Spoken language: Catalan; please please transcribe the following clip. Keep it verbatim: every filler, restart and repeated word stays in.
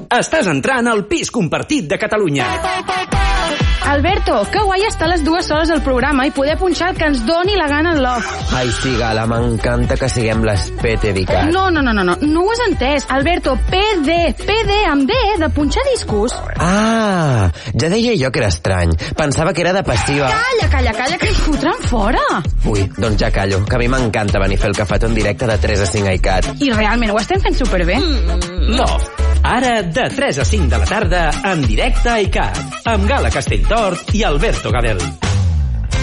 Estàs entrant al pis compartit de Catalunya. Alberto, que guai estar a les dues hores del programa i poder punxar el que ens doni la gana en l'off. Ai, sí, Gala, m'encanta que siguem les P T d'Icat. No, no, no, no, no, no ho has entès. Alberto, P D, P D amb D, de punxar discos. Ah, ja deia jo que era estrany. Pensava que era de passiva. Calla, calla, calla, que ens fotran fora. Ui, doncs ja callo, que a mi m'encanta venir a fer el cafetó en directe de tres a cinc a Icat. I realment ho estem fent superbé. Mm, no, ara de tres a cinc de la tarda en directe a Icat, amb Gala Castelltort i Alberto Gadel.